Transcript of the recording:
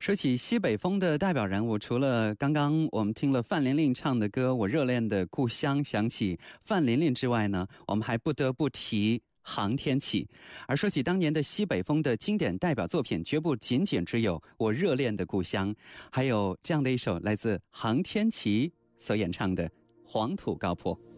说起西北风的代表人物，除了刚刚我们听了范琳琳唱的歌《我热恋的故乡》，想起范琳琳之外呢，我们还不得不提航天器。而说起当年的西北风的经典代表作品，绝不仅仅只有《我热恋的故乡》，还有这样的一首来自航天器所演唱的《黄土高坡》。